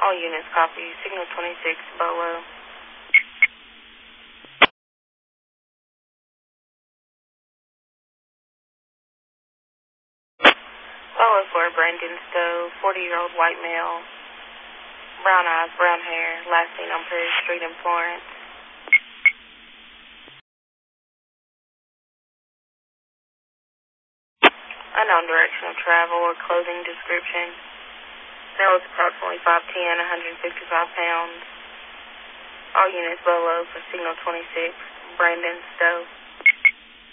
All units copy. Signal 26, Bolo. Bolo for Brandon Stowe, 40-year-old white male. Brown eyes, brown hair. Last seen on Prairie Street in Florence. Unknown direction of travel or clothing description. Male is approximately 5'10", 155 pounds. All units Bolo for Signal 26, Brandon Stowe.